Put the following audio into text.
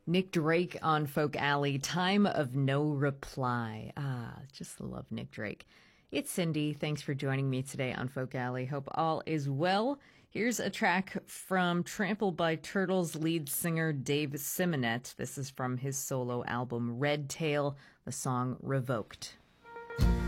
Nick Drake on Folk Alley, Time of No Reply. Just love Nick Drake. It's Cindy. Thanks for joining me today on Folk Alley. Hope all is well. Here's a track from Trampled by Turtles lead singer Dave Simonet. This is from his solo album Red Tail, the song Revoked.